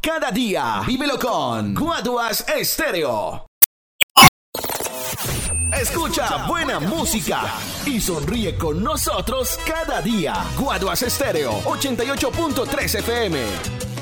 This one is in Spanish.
cada día. Vívelo con Guaduas Estéreo. Escucha buena música y sonríe con nosotros cada día. Guaduas Estéreo 88.3 FM.